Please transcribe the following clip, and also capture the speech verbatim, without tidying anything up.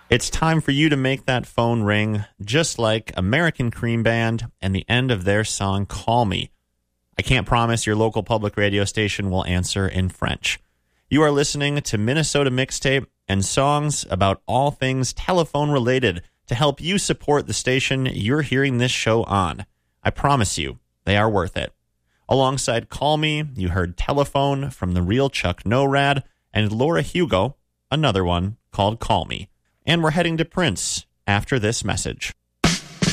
It's time for you to make that phone ring, just like American Cream Band and the end of their song, Call Me. I can't promise your local public radio station will answer in French. You are listening to Minnesota Mixtape and songs about all things telephone related to help you support the station you're hearing this show on. I promise you, they are worth it. Alongside Call Me, you heard Telephone from the real Chuck Norad and Laura Hugo, another one called Call Me. And we're heading to Prince after this message.